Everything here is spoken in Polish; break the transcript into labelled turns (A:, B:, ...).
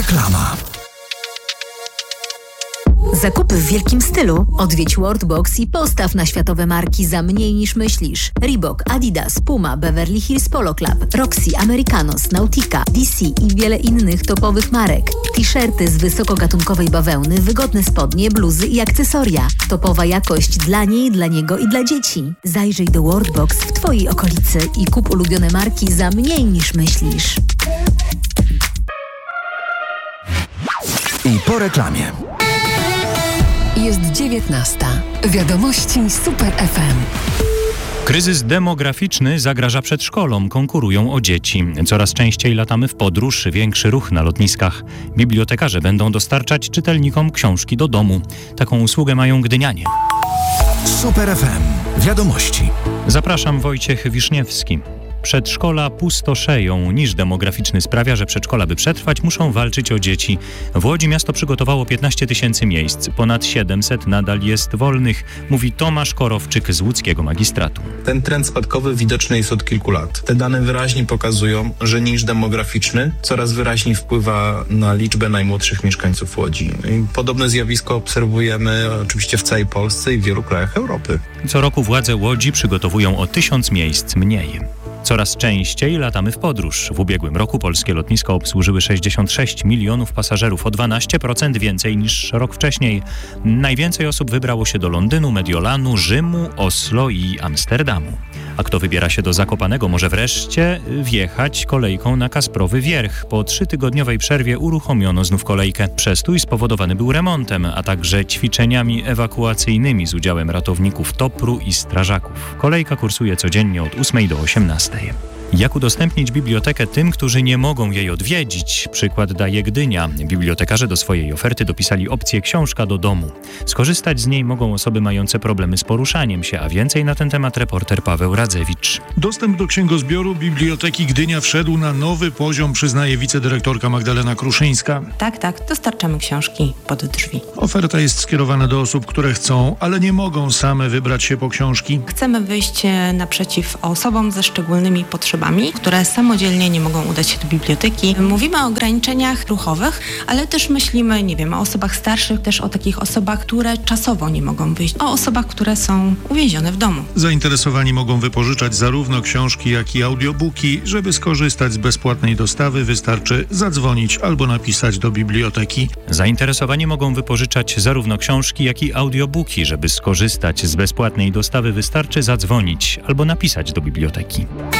A: Reklama.
B: Zakupy w wielkim stylu? Odwiedź Worldbox i postaw na światowe marki za mniej niż myślisz. Reebok, Adidas, Puma, Beverly Hills Polo Club, Roxy, Americanos, Nautica, DC i wiele innych topowych marek. T-shirty z wysokogatunkowej bawełny, wygodne spodnie, bluzy i akcesoria. Topowa jakość dla niej, dla niego i dla dzieci. Zajrzyj do Worldbox w Twojej okolicy i kup ulubione marki za mniej niż myślisz.
A: I po reklamie.
C: Jest 19. Wiadomości Super FM.
D: Kryzys demograficzny zagraża przedszkolom, konkurują o dzieci. Coraz częściej latamy w podróż, większy ruch na lotniskach. Bibliotekarze będą dostarczać czytelnikom książki do domu. Taką usługę mają gdynianie.
A: Super FM. Wiadomości.
D: Zapraszam, Wojciech Wiszniewski. Przedszkola pustoszeją. Niż demograficzny sprawia, że przedszkola, by przetrwać, muszą walczyć o dzieci. W Łodzi miasto przygotowało 15 000 miejsc. Ponad 700 nadal jest wolnych, mówi Tomasz Korowczyk z łódzkiego magistratu.
E: Ten trend spadkowy widoczny jest od kilku lat. Te dane wyraźnie pokazują, że niż demograficzny coraz wyraźniej wpływa na liczbę najmłodszych mieszkańców Łodzi. I podobne zjawisko obserwujemy oczywiście w całej Polsce i w wielu krajach Europy.
D: Co roku władze Łodzi przygotowują o 1000 miejsc mniej. Coraz częściej latamy w podróż. W ubiegłym roku polskie lotniska obsłużyły 66 milionów pasażerów, o 12% więcej niż rok wcześniej. Najwięcej osób wybrało się do Londynu, Mediolanu, Rzymu, Oslo i Amsterdamu. A kto wybiera się do Zakopanego, może wreszcie wjechać kolejką na Kasprowy Wierch. Po 3-tygodniowej przerwie uruchomiono znów kolejkę. Przestój spowodowany był remontem, a także ćwiczeniami ewakuacyjnymi z udziałem ratowników TOPR-u i strażaków. Kolejka kursuje codziennie od 8 do 18. Jak udostępnić bibliotekę tym, którzy nie mogą jej odwiedzić? Przykład daje Gdynia. Bibliotekarze do swojej oferty dopisali opcję książka do domu. Skorzystać z niej mogą osoby mające problemy z poruszaniem się, a więcej na ten temat reporter Paweł Radzewicz.
F: Dostęp do księgozbioru Biblioteki Gdynia wszedł na nowy poziom, przyznaje wicedyrektorka Magdalena Kruszyńska.
G: Tak, dostarczamy książki pod drzwi.
F: Oferta jest skierowana do osób, które chcą, ale nie mogą same wybrać się po książki.
G: Chcemy wyjść naprzeciw osobom ze szczególnymi potrzebami, które samodzielnie nie mogą udać się do biblioteki. Mówimy o ograniczeniach ruchowych, ale też myślimy, o osobach starszych, też o takich osobach, które czasowo nie mogą wyjść, o osobach, które są uwięzione w domu.
F: Zainteresowani mogą wypożyczać zarówno książki, jak i audiobooki. Żeby skorzystać z bezpłatnej dostawy, wystarczy zadzwonić albo napisać do biblioteki.
D: Zainteresowani mogą wypożyczać zarówno książki, jak i audiobooki. Żeby skorzystać z bezpłatnej dostawy, wystarczy zadzwonić albo napisać do biblioteki.